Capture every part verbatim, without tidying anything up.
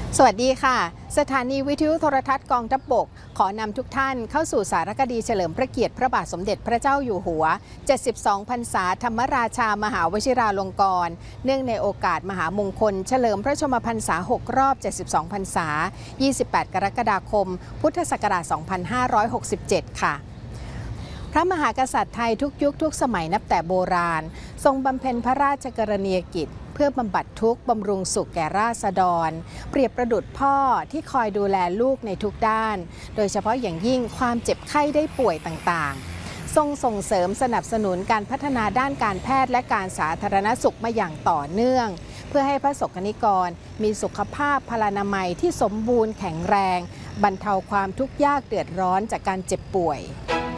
สวัสดีค่ะสถานีวิทยุโทรทัศน์กองทัพบกขอนำทุกท่านเข้าสู่สารคดีเฉลิมพระเกียรติพระบาทสมเด็จพระเจ้าอยู่หัวเจ็ดสิบสองพรรษาธรรมราชามหาวชิราลงกรณ์เนื่องในโอกาสมหามงคลเฉลิมพระชนมพรรษาหกรอบเจ็ดสิบสองพรรษายี่สิบแปดกรกฎาคมพุทธศักราชสองพันห้าร้อยหกสิบเจ็ดค่ะพระมหากษัตริย์ไทยทุกยุคทุกสมัยนับแต่โบราณทรงบำเพ็ญพระราชกรณียกิจเพื่อบำบัดทุกข์บำรุงสุขแก่ราษฎรเปรียบประดุจพ่อที่คอยดูแลลูกในทุกด้านโดยเฉพาะอย่างยิ่งความเจ็บไข้ได้ป่วยต่างๆทรงส่งเสริมสนับสนุนการพัฒนาด้านการแพทย์และการสาธารณสุขมาอย่างต่อเนื่องเพื่อให้พระสงฆ์นิกรมีสุขภาพพลานามัยที่สมบูรณ์แข็งแรงบรรเทาความทุกข์ยากเดือดร้อนจากการเจ็บป่วย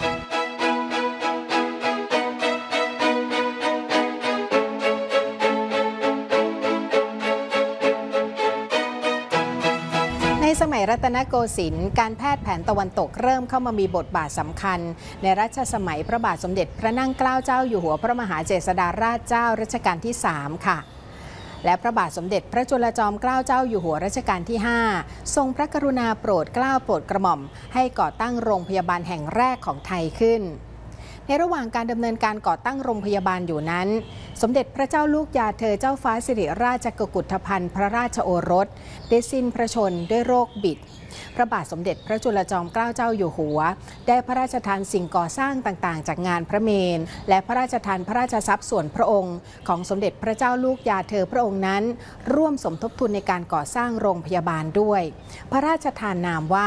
ในสมัยรัตนโกสินทร์การแพทย์แผนตะวันตกเริ่มเข้ามามีบทบาทสำคัญในรัชสมัยพระบาทสมเด็จพระนั่งเกล้าเจ้าอยู่หัวพระมหาเจษฎาราชเจ้ารัชกาลที่สามค่ะและพระบาทสมเด็จพระจุลจอมเกล้าเจ้าอยู่หัวรัชกาลที่ห้าทรงพระกรุณาโปรดเกล้าโปรดกระหม่อมให้ก่อตั้งโรงพยาบาลแห่งแรกของไทยขึ้นในระหว่างการดำเนินการก่อตั้งโรงพยาบาลอยู่นั้นสมเด็จพระเจ้าลูกยาเธอเจ้าฟ้าสิริราชจักกุฏพันธ์พระราชโอรสได้สิ้นพระชนม์ด้วยโรคบิดพระบาทสมเด็จพระจุลจอมเกล้าเจ้าอยู่หัวได้พระราชทานสิ่งก่อสร้างต่างๆจากงานพระเมรุและพระราชทานพระราชทรัพย์ส่วนพระองค์ของสมเด็จพระเจ้าลูกยาเธอพระองค์นั้นร่วมสมทบทุนในการก่อสร้างโรงพยาบาลด้วยพระราชทานนามว่า